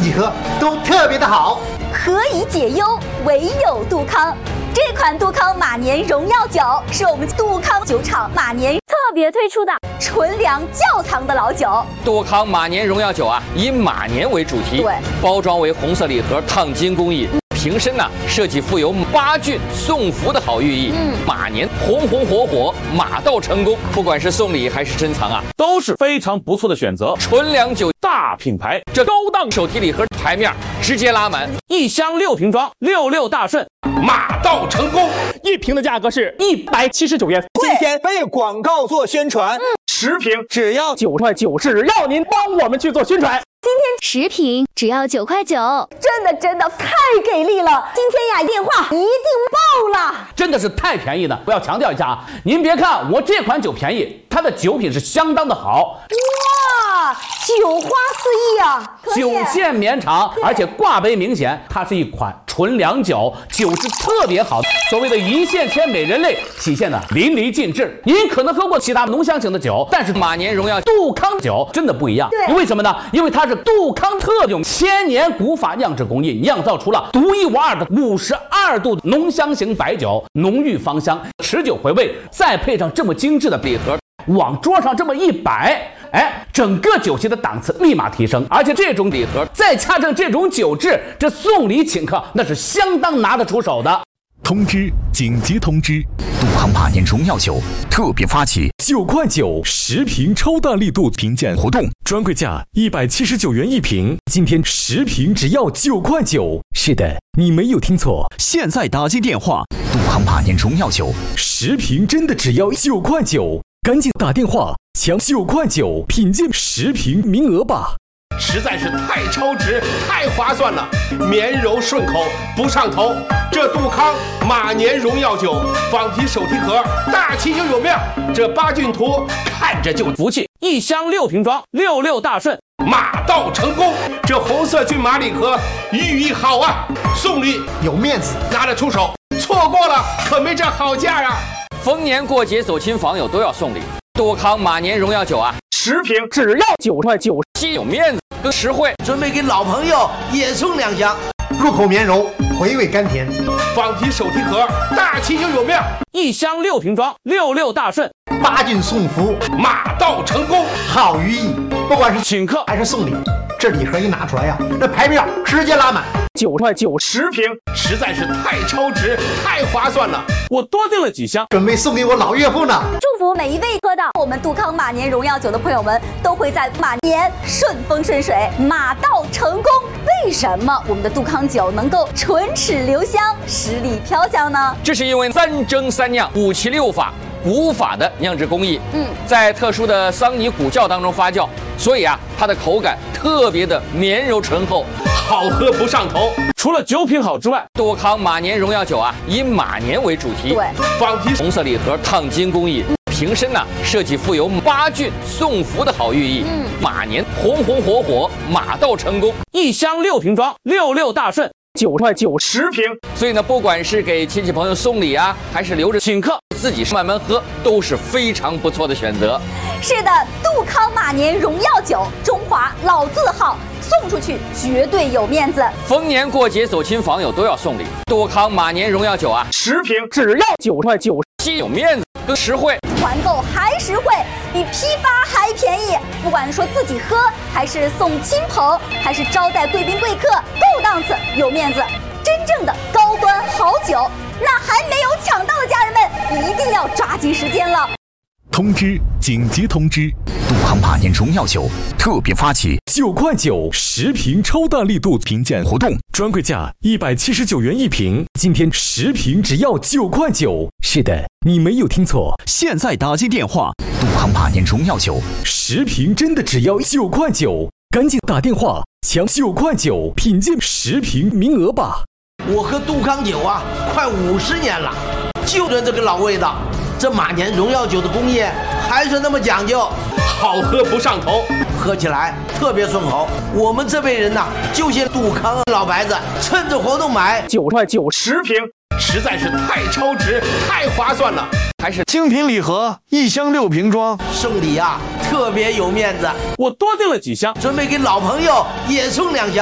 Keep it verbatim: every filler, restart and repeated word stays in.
己喝都特别的好。 何以解忧，唯有杜康。这款杜康马年荣耀酒是我们杜康酒厂马年特别推出的纯粮窖藏的老酒。 杜康马年荣耀酒啊，以马年为主题， 对， 包装为红色礼盒，烫金工艺。瓶身呢，设计富有八骏送福的好寓意。嗯，马年红红火火，马到成功。不管是送礼还是珍藏啊， 都是非常不错的选择。 纯粮酒大品牌， 这高档手提礼盒牌面直接拉满， 一箱六瓶装，六六大顺， 马到成功。 一瓶的价格是一百七十九元。 今天为广告做宣传， 十瓶只要九块九，只要您帮我们去做宣传。 今天十瓶只要九块九， 真的真的太给力了！今天呀，电话一定爆了， 真的是太便宜了。我要强调一下啊，您别看我这款酒便宜，它的酒品是相当的好。 哇，酒花四溢啊！ 酒线绵长，而且挂杯明显，它是一款纯粮酒，酒质特别好。所谓的一线牵美人泪体现的淋漓尽致。您可能喝过其他浓香型的酒，但是马年荣耀杜康酒真的不一样。 对， 为什么呢？因为它是杜康特用千年古法酿制工艺酿造出了独一无二的五十二度浓香型白酒，浓郁芳香，持久回味，再配上这么精致的礼盒，往桌上这么一摆，哎，整个酒席的档次立马提升。而且这种礼盒再加上这种酒质，这送礼请客那是相当拿得出手的。 通知！紧急通知！杜康马年荣耀酒特别发起九块九十瓶超大力度评鉴活动，专柜价一百七十九元一瓶，今天十瓶只要九块九。是的，你没有听错，现在打进电话，杜康马年荣耀酒十瓶真的只要九块九，赶紧打电话抢九块九品鉴十瓶名额吧！ 实在是太超值，太划算了，绵柔顺口，不上头。这杜康马年荣耀酒仿皮手提盒，大气又有面，这八骏图看着就福气。一箱六瓶装，六六大顺， 马到成功。这红色骏马礼盒寓意好啊，送礼有面子， 拿得出手，错过了可没这好价啊。 逢年过节走亲访友都要送礼，杜康马年荣耀酒啊， 十瓶只要九块九， 既有面子更实惠。 准备给老朋友也送两箱， 入口绵柔，回味甘甜。 仿皮手提盒，大气又有面， 一箱六瓶装，六六大顺， 八骏送福， 马到成功， 好寓意。不管是请客还是送礼，这礼盒一拿出来呀，这牌面直接拉满。 九块九十瓶，实在是太超值，太划算了。 我多订了几箱， 准备送给我老岳父呢。 祝福每一位喝到我们杜康马年荣耀酒的朋友们，都会在马年顺风顺水，马到成功。为什么我们的杜康酒能够唇齿留香，十里飘香呢？ 这是因为三蒸三酿五七六法古法的酿制工艺，嗯，在特殊的桑泥古窖当中发酵，所以啊，它的口感特别的绵柔醇厚， 好喝不上头。 除了酒品好之外， 杜康马年荣耀酒啊，以马年为主题， 对， 仿皮红色礼盒烫金工艺。瓶身呢，设计富有八骏送福的好寓意。嗯，马年红红火火，马到成功。 一箱六瓶装，六六大顺，九块九十瓶。 所以呢，不管是给亲戚朋友送礼啊，还是留着请客， 自己慢慢喝，都是非常不错的选择。 是的，杜康马年荣耀酒，中华老字号，送出去绝对有面子。 逢年过节走亲访友都要送礼，杜康马年荣耀酒啊， 十瓶只要九块九， 既有面子更实惠。 团购还实惠，比批发还便宜。不管说自己喝，还是送亲朋，还是招待贵宾贵客，够档次，有面子。真正的高端好酒，那还没有抢到的家人们，一定要抓紧时间了。 通知！紧急通知！杜康马年荣耀酒特别发起九块九十瓶超大力度评鉴活动，专柜价一百七十九元一瓶，今天十瓶只要九块九。是的，你没有听错，现在打进电话，杜康马年荣耀酒十瓶真的只要九块九，赶紧打电话抢九块九品鉴十瓶名额吧。 我喝杜康酒啊，快五十年了，就着这个老味道。这马年荣耀酒的工业还是那么讲究， 好喝不上头， 喝起来特别顺口。我们这辈人呐、啊，就些杜康老白子，趁着活动买九块九十瓶，实在是太超值，太划算了。 还是精品礼盒，一箱六瓶装， 送礼啊特别有面子。 我多订了几箱， 准备给老朋友也送两箱。